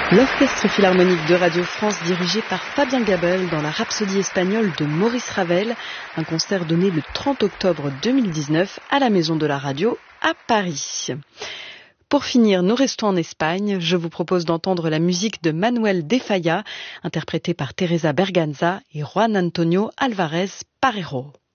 L'Orchestre Philharmonique de Radio France dirigé par Fabien Gabel dans la Rhapsodie espagnole de Maurice Ravel, un concert donné le 30 octobre 2019 à la Maison de la Radio à Paris. Pour finir, nous restons en Espagne. Je vous propose d'entendre la musique de Manuel de Falla, interprétée par Teresa Berganza et Juan Antonio Álvarez Parreiro.